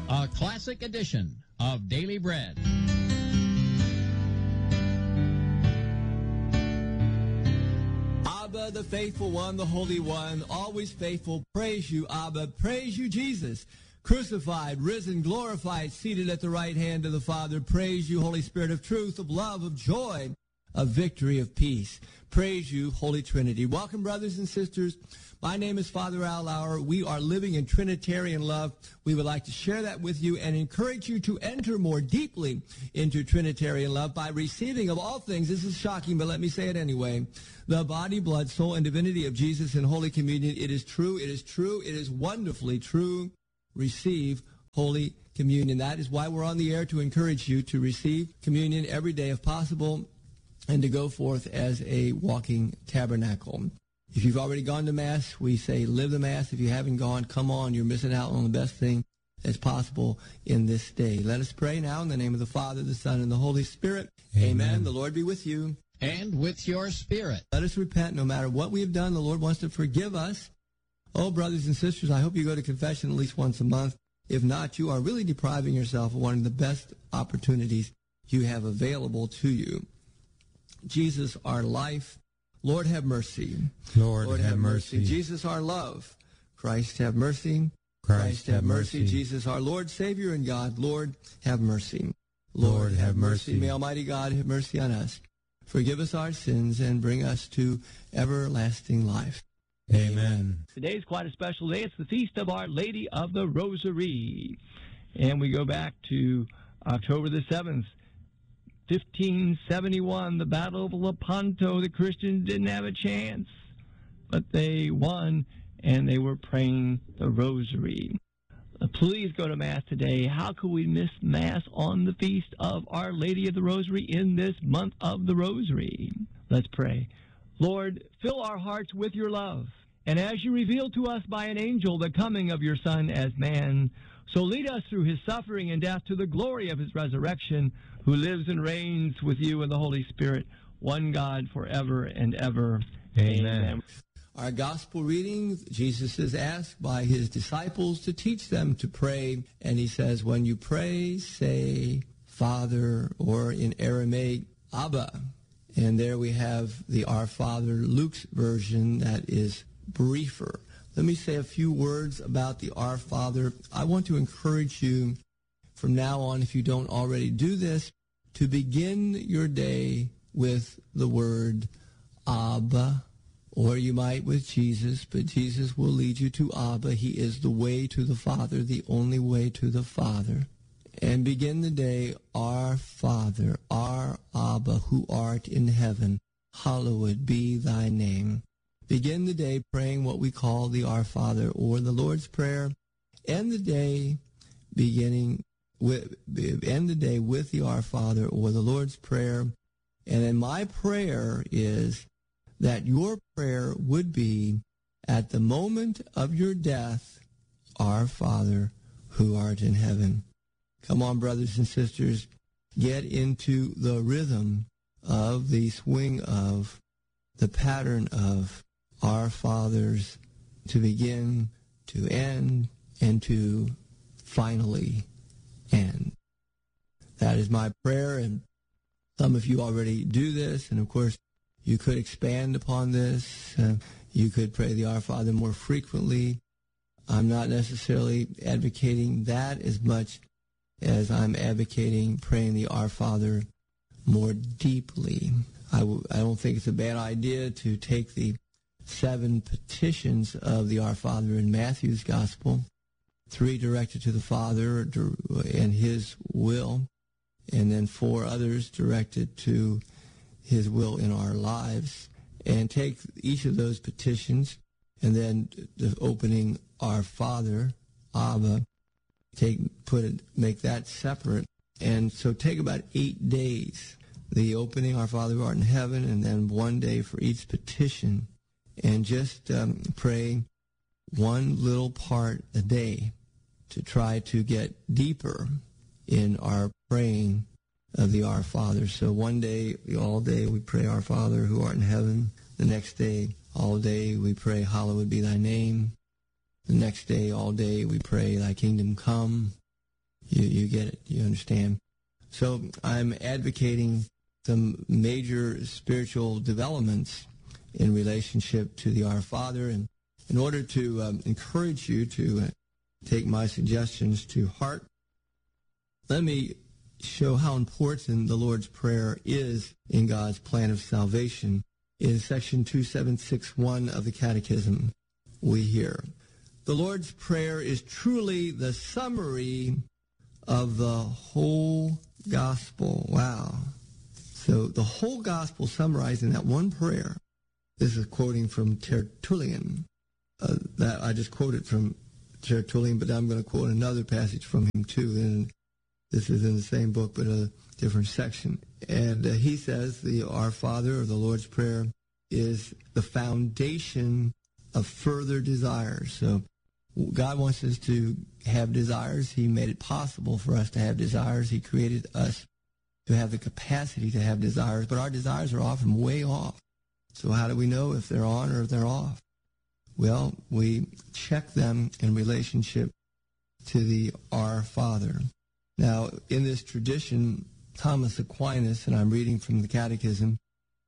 a classic edition of Daily Bread. Abba, the faithful one, the Holy One, always faithful, praise you, Abba, praise you, Jesus, crucified, risen, glorified, seated at the right hand of the Father, praise you, Holy Spirit of truth, of love, of joy, of victory, of peace. Praise you, Holy Trinity. Welcome, brothers and sisters. My name is Father Al Lauer. We are living in Trinitarian love. We would like to share that with you and encourage you to enter more deeply into Trinitarian love by receiving, of all things, this is shocking, but let me say it anyway, the body, blood, soul, and divinity of Jesus in Holy Communion. It is true, it is true, it is wonderfully true. Receive Holy Communion. That is why we're on the air, to encourage you to receive communion every day if possible, and to go forth as a walking tabernacle. If you've already gone to Mass, we say live the Mass. If you haven't gone, come on. You're missing out on the best thing that's possible in this day. Let us pray now in the name of the Father, the Son, and the Holy Spirit. Amen. The Lord be with you. And with your spirit. Let us repent no matter what we have done. The Lord wants to forgive us. Oh, brothers and sisters, I hope you go to confession at least once a month. If not, you are really depriving yourself of one of the best opportunities you have available to you. Jesus, our life. Lord, have mercy. Lord, have mercy. Jesus, our love. Christ, have mercy. Christ, have mercy. Jesus, our Lord, Savior, and God. Lord, have mercy. Lord, have mercy. May Almighty God have mercy on us. Forgive us our sins and bring us to everlasting life. Amen. Today is quite a special day. It's the Feast of Our Lady of the Rosary. And we go back to October the 7th, 1571, the Battle of Lepanto. The Christians didn't have a chance, but they won, and they were praying the Rosary. Please go to Mass today. How could we miss Mass on the Feast of Our Lady of the Rosary in this month of the Rosary? Let's pray. Lord, fill our hearts with your love, and as you revealed to us by an angel the coming of your Son as man, so lead us through his suffering and death to the glory of his resurrection, who lives and reigns with you in the Holy Spirit, one God, forever and ever. Amen. Our gospel reading, Jesus is asked by his disciples to teach them to pray, and he says, when you pray, say, Father, or in Aramaic, Abba. And there we have the Our Father, Luke's version, that is briefer. Let me say a few words about the Our Father. I want to encourage you from now on, if you don't already do this, to begin your day with the word Abba, or you might with Jesus, but Jesus will lead you to Abba. He is the way to the Father, the only way to the Father. And begin the day, Our Father, our Abba, who art in heaven, hallowed be thy name. Begin the day praying what we call the Our Father, or the Lord's Prayer. End the day with the Our Father, or the Lord's Prayer. And then my prayer is that your prayer would be, at the moment of your death, Our Father, who art in heaven. Come on, brothers and sisters, get into the rhythm of the swing of the pattern of Our Fathers, to begin, to end, and to finally end. That is my prayer, and some of you already do this, and of course, you could expand upon this. You could pray the Our Father more frequently. I'm not necessarily advocating that as much as I'm advocating praying the Our Father more deeply. I don't think it's a bad idea to take the 7 petitions of the Our Father in Matthew's Gospel, 3 directed to the Father and his will, and then 4 others directed to his will in our lives, and take each of those petitions, and then the opening Our Father, Abba, make that separate. And so take about 8 days, the opening Our Father who art in heaven, and then 1 day for each petition, and just pray one little part a day to try to get deeper in our praying of the Our Father. So one day, all day, we pray Our Father who art in heaven. The next day, all day, we pray hallowed be thy name. The next day, all day, we pray thy kingdom come. You get it. You understand. So I'm advocating some major spiritual developments in relationship to the Our Father. And in order to encourage you to take my suggestions to heart, let me show how important the Lord's Prayer is in God's plan of salvation. In section 2761 of the Catechism, we hear, the Lord's Prayer is truly the summary of the whole gospel. Wow. So the whole gospel summarized in that one prayer. This is quoting from Tertullian. That I just quoted from Tertullian, but I'm going to quote another passage from him too. And this is in the same book, but a different section. And he says the Our Father, or the Lord's Prayer, is the foundation of further desires. So God wants us to have desires. He made it possible for us to have desires. He created us to have the capacity to have desires, but our desires are often way off. So how do we know if they're on or if they're off? Well, we check them in relationship to the Our Father. Now, in this tradition, Thomas Aquinas, and I'm reading from the Catechism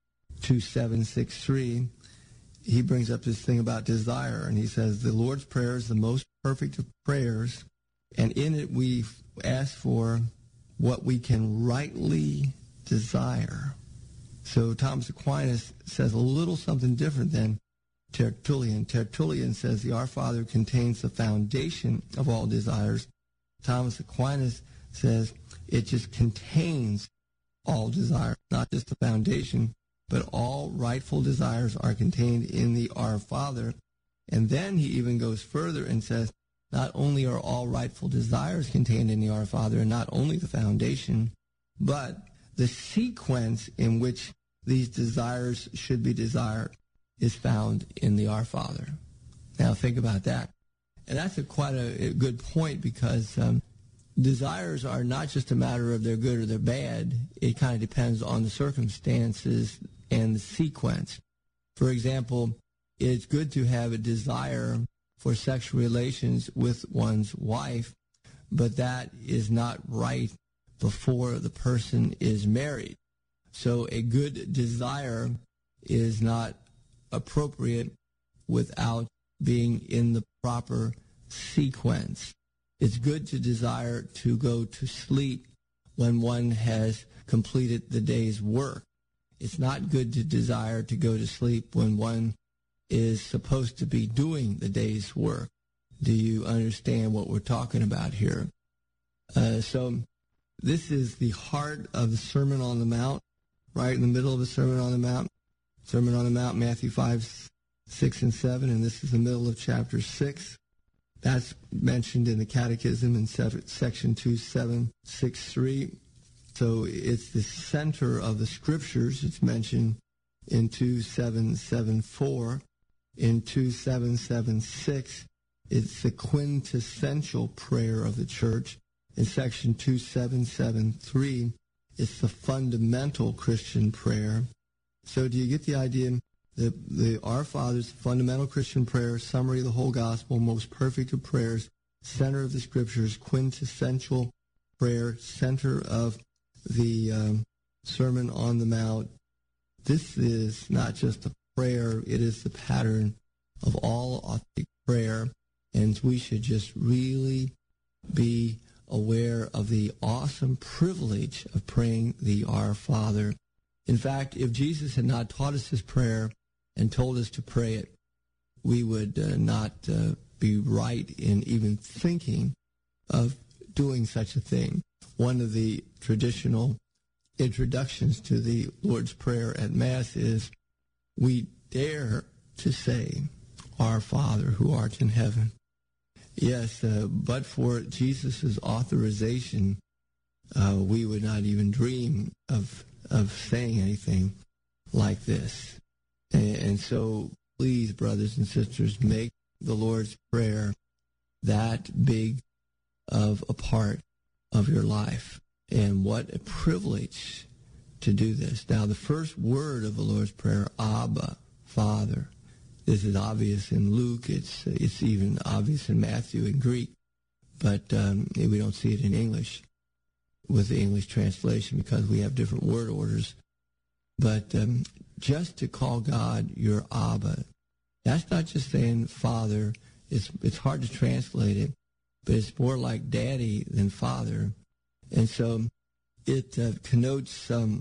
2763, he brings up this thing about desire, and he says, the Lord's Prayer is the most perfect of prayers, and in it we ask for what we can rightly desire. So Thomas Aquinas says a little something different than Tertullian. Tertullian says the Our Father contains the foundation of all desires. Thomas Aquinas says it just contains all desires, not just the foundation, but all rightful desires are contained in the Our Father. And then he even goes further and says, not only are all rightful desires contained in the Our Father, and not only the foundation, but the sequence in which these desires should be desired is found in the Our Father. Now think about that. And that's quite a good point, because desires are not just a matter of they're good or they're bad. It kind of depends on the circumstances and the sequence. For example, it's good to have a desire for sexual relations with one's wife, but that is not right before the person is married. So a good desire is not appropriate without being in the proper sequence. It's good to desire to go to sleep when one has completed the day's work. It's not good to desire to go to sleep when one is supposed to be doing the day's work. Do you understand what we're talking about here? So this is the heart of the Sermon on the Mount, right in the middle of the Sermon on the Mount. Sermon on the Mount, Matthew 5, 6, and 7, and this is the middle of chapter 6. That's mentioned in the Catechism in section 2763. So it's the center of the Scriptures. It's mentioned in 2774. In 2776, it's the quintessential prayer of the Church. In section 2773, it's the fundamental Christian prayer. So do you get the idea? The Our Father's fundamental Christian prayer, summary of the whole gospel, most perfect of prayers, center of the Scriptures, quintessential prayer, center of the Sermon on the Mount. This is not just a prayer, it is the pattern of all authentic prayer, and we should just really be aware of the awesome privilege of praying the Our Father. In fact, if Jesus had not taught us this prayer and told us to pray it, we would not be right in even thinking of doing such a thing. One of the traditional introductions to the Lord's Prayer at Mass is, we dare to say, Our Father who art in heaven. Yes, but for Jesus' authorization, we would not even dream of saying anything like this. And so, please, brothers and sisters, make the Lord's Prayer that big of a part of your life. And what a privilege to do this. Now, the first word of the Lord's Prayer, Abba, Father. This is obvious in Luke. It's even obvious in Matthew in Greek. but we don't see it in English with the English translation because we have different word orders. But just to call God your Abba, that's not just saying Father. It's hard to translate it, but it's more like daddy than father. And so it connotes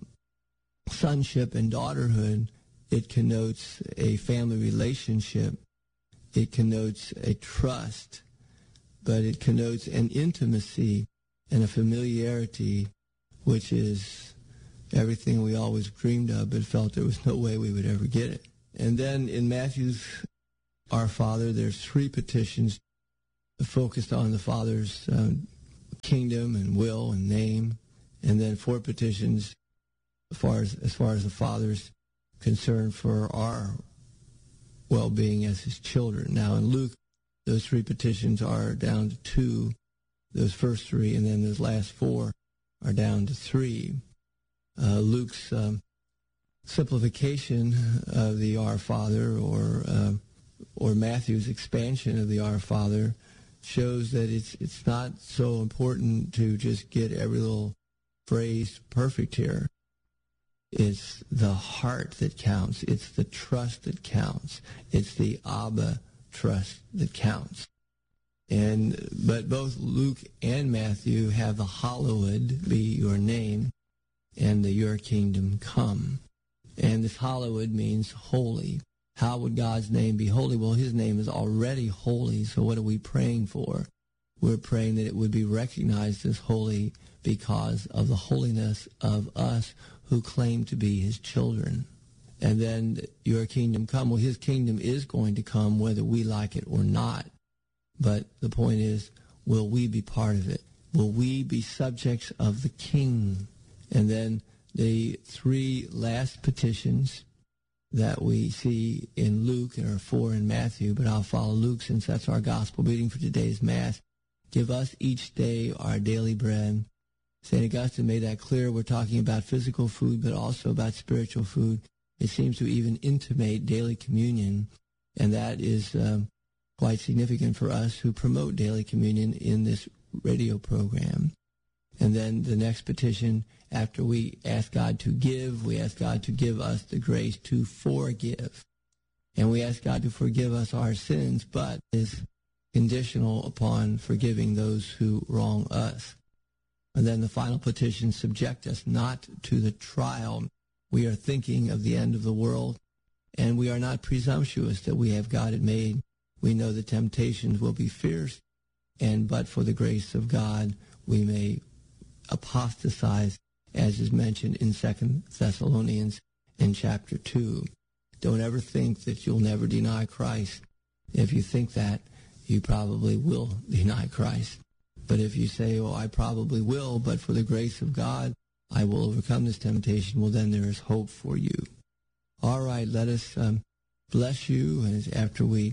sonship and daughterhood. It connotes a family relationship. It connotes a trust, but it connotes an intimacy and a familiarity, which is everything we always dreamed of, but felt there was no way we would ever get it. And then in Matthew's Our Father, there's 3 petitions focused on the Father's kingdom and will and name, and then 4 petitions as far as the Father's concern for our well-being as his children. Now in Luke, those 3 petitions are down to 2, those first 3, and then those last 4 are down to 3. Luke's simplification of the Our Father, or Matthew's expansion of the Our Father, shows that it's not so important to just get every little phrase perfect here. It's the heart that counts. It's the trust that counts. It's the Abba trust that counts. But both Luke and Matthew have the hallowed be your name and the your kingdom come. And this hallowed means holy. How would God's name be holy? Well, his name is already holy, so what are we praying for? We're praying that it would be recognized as holy because of the holiness of us who claim to be his children. And then your kingdom come. Well, his kingdom is going to come whether we like it or not. But the point is, will we be part of it? Will we be subjects of the king? And then the 3 last petitions that we see in Luke and are 4 in Matthew, but I'll follow Luke since that's our gospel reading for today's Mass. Give us each day our daily bread. St. Augustine made that clear. We're talking about physical food, but also about spiritual food. It seems to even intimate daily communion, and that is quite significant for us who promote daily communion in this radio program. And then the next petition, after we ask God to give, we ask God to give us the grace to forgive. And we ask God to forgive us our sins, but is conditional upon forgiving those who wrong us. And then the final petition, subject us not to the trial. We are thinking of the end of the world, and we are not presumptuous that we have God made. We know the temptations will be fierce, but for the grace of God, we may apostatize, as is mentioned in 2 Thessalonians in chapter 2. Don't ever think that you'll never deny Christ. If you think that, you probably will deny Christ. But if you say, oh, I probably will, but for the grace of God, I will overcome this temptation, well, then there is hope for you. All right, let us bless you as after we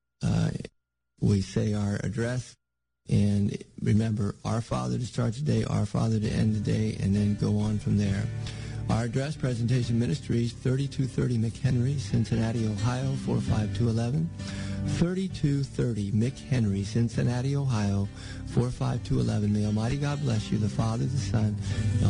say our address. And remember, Our Father to start today, Our Father to end the day, and then go on from there. Our address, Presentation Ministries, 3230 McHenry, Cincinnati, Ohio, 45211. 3230 McHenry, Cincinnati, Ohio, 45211. May Almighty God bless you, the Father, the Son,